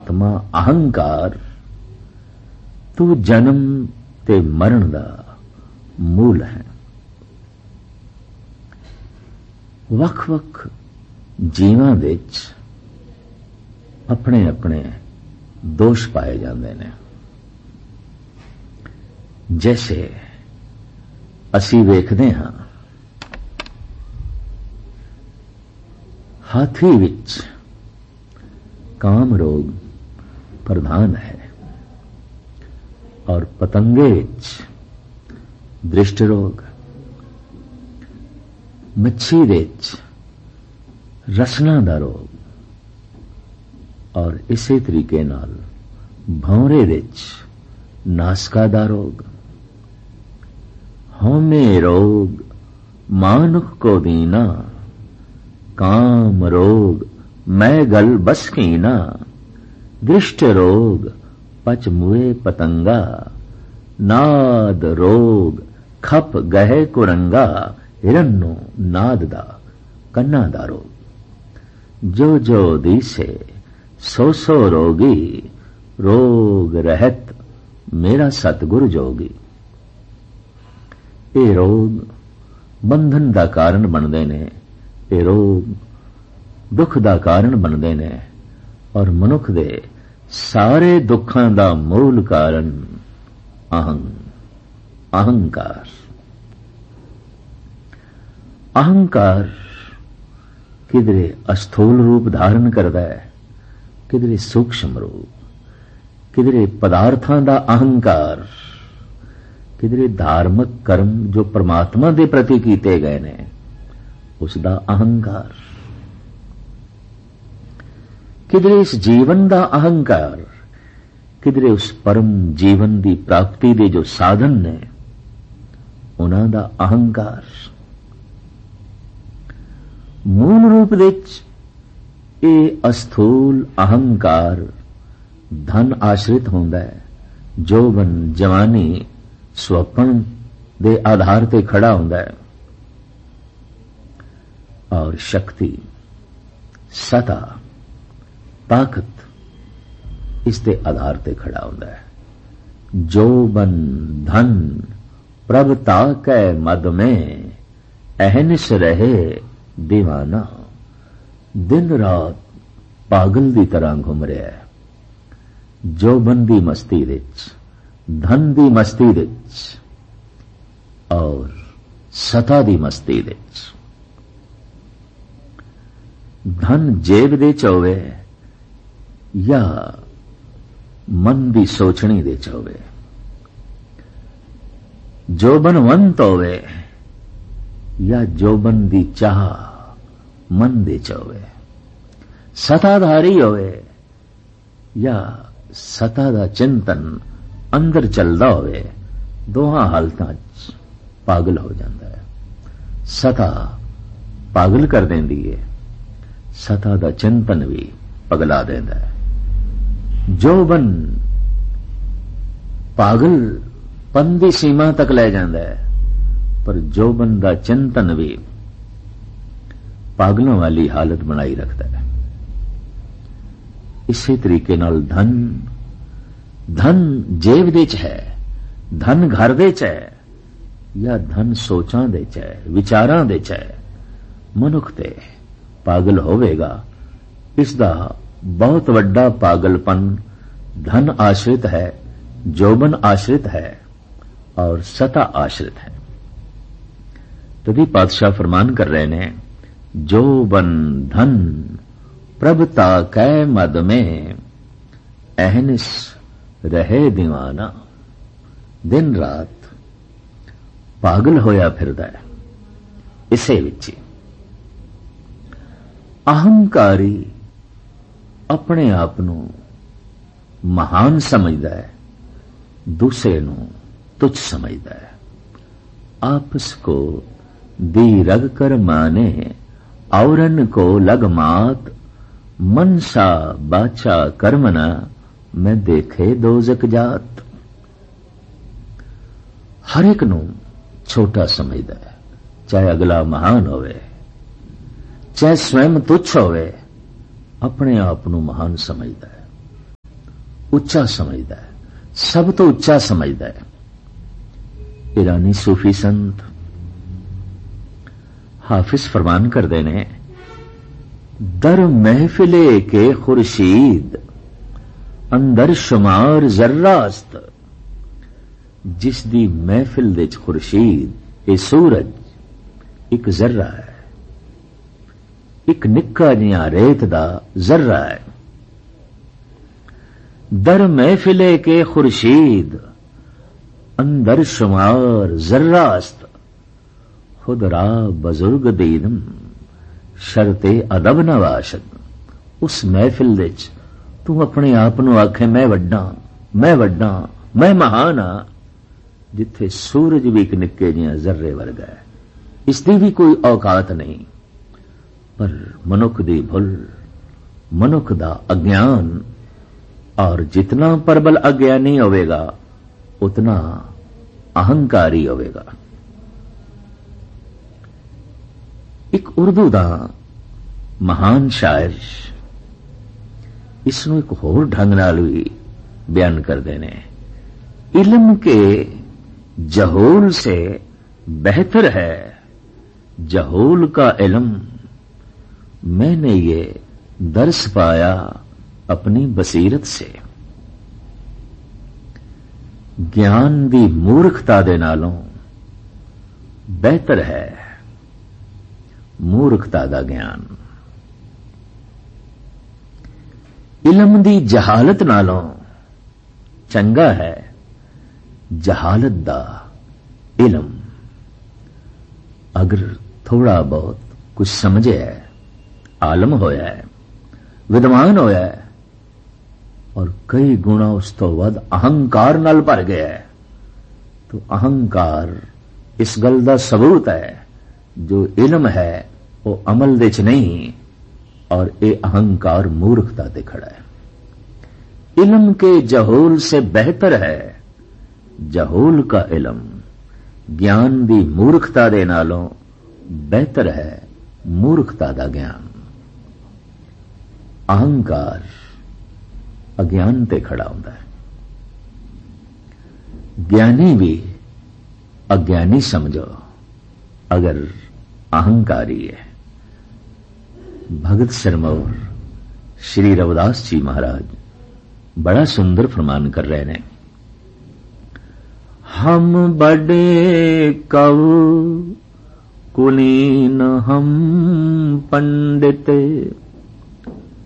आत्मा अहंकार तू जन्म ते मरण दा मूल है। वख-वख जीवां विच अपने अपने दोष पाए जाते हैं। जैसे असी वेखदे हां हाथी विच काम रोग प्रधान है और पतंगे विच दृष्ट रोग, मच्छी विच रसना दा रोग और इसे तरीके नाल भौरे विच नासका दा रोग। हौमे रोग मानुख को दीना, काम रोग मैं गल बस कीना, दृष्ट रोग पच मुए पतंगा, नाद रोग खप गहे कुरंगा, हिरन्नो नाद दा कन्ना दा रोग। जो जो दीसे सो सो रोगी, रोग रहत मेरा सतगुर जोगी। ये रोग बंधन दा कारण बनते ने, ये रोग दुख दा कारण बनते ने और मनुख दे सारे दुखां दा मूल कारण अहंकार। अहंकार किधरे अस्थूल रूप धारण करता है, किधरे सूक्ष्म रूप, किधरे पदार्थां दा अहंकार, किधरे धार्मिक कर्म जो परमात्मा दे प्रति कीते गए ने उसदा अहंकार, किधरे इस जीवन दा अहंकार, किधरे उस परम जीवन दी प्राप्ति दे जो साधन ने उन्हां दा अहंकार। मूल रूप विच ये अस्थूल अहंकार धन आश्रित होंदा है। जोबन जवानी स्वप्न दे आधार ते खड़ा होंदा है और शक्ति सता ताकत इस दे आधार ते खड़ा होंदा है। जोबन धन प्रभता कै मद में अहनिस रहे दीवाना, दिन रात पागल दी तरह घूम रहा है। जोबन दी मस्ती विच, धन दी मस्ती विच और सता दी मस्ती विच। धन जेब दे च होवे या मन दी सोचनी दे च होवे, जोबनवंत होवे या जोबन दी चाह मन दे च होवे, सताधारी होवे या सता दा चिंतन अंदर चलदा होवे, दोहां हालतां च पागल हो जांदा है। सता पागल कर देंदी है, सता दा चिंतन भी पगला देंदा है। जोबन पागलपन दी सीमा तक ले जांदा है, पर जोबन दा चिंतन भी पागलों वाली हालत बनाई रखता है। इसी तरीके नाल धन जेब दे च है, धन घर दे च है या धन सोचां दे च है, विचारां दे च है, मनुख ते पागल होवेगा। इसदा बहुत वड्डा पागलपन धन आश्रित है, जोबन आश्रित है और सता आश्रित है। तभी पातशाह फरमान कर रहे ने, जोबन धन प्रभता कै मद में अहनिस रहे दीवाना। दिन रात पागल होया फिरदा है इसे विच। अहंकारी अपने आप नूं महान समझदा है, दूसरे नूं तुच्छ समझदा है। आपस को दी रग कर माने, औरन को लग मात, मनसा बाचा कर्मना, मैं देखे दोजक जात। हर एक नूं छोटा समझदा है, चाहे अगला महान होवे, चाहे स्वयं तुच्छ होवे, अपने आप नूं महान समझदा है। ਉੱਚਾ ਸਮਝਦਾ ਹੈ, ਸਭ ਤੋਂ ਉੱਚਾ ਸਮਝਦਾ ਹੈ। ईरानी सूफी संत हाफिज फरमान करते ने, दर महफिले के खुर्शीद अंदर शुमार जर्रास्त। जिस दी महफिल दे खुर्शीद ए सूरज एक जर्रा है, एक निक्का जिहा रेत दा जर्रा है। दर महफिले के खुर्शीद अंदर शुमार जर्रास्त। खुद रा बुजुर्ग दीनम शरते अदब नवाशद। उस महफिल विच तू अपने आप नूं आखे मैं वड्डा, मैं वड्डा, मैं महान हाँ, जिथे सूरज भी एक निक्के जिहा जर्रे वर्गा है। इसकी भी कोई औकात नहीं। पर मनुख दी भुल, मनुख दा अज्ञान, और जितना प्रबल अज्ञानी होवेगा उतना अहंकारी होवेगा। एक उर्दू दा महान शायर इसनूं एक होर ढंग नाल भी बयान करते ने, इल्म के जहूल से बेहतर है जहूल का इल्म। मैंने ये दर्स पाया अपनी बसीरत से। ज्ञान दी मूर्खता दे नालों बेहतर है मूर्खता दा ज्ञान। इल्म दी जहालत नालों चंगा है जहालत दा इल्म। अगर थोड़ा बहुत कुछ समझे है, आलम होया है, विद्वान होया है, और कई गुणा उस तो वध अहंकार नाल भर गया है, तो अहंकार इस गल दा सबूत है जो इल्म है वो अमल दे च नहीं, और ये अहंकार मूर्खता ते खड़ा है। इल्म के जहूल से बेहतर है जहूल का इल्म। ज्ञान दी मूर्खता दे नालों बेहतर है मूर्खता दा ज्ञान। अहंकार अज्ञान ते खड़ा होता है। ज्ञानी भी अज्ञानी समझो अगर अहंकारी है। भगत सिरमौर श्री रविदास जी महाराज बड़ा सुंदर फरमान कर रहे हैं, हम बड़े कव कुलीन हम पंडित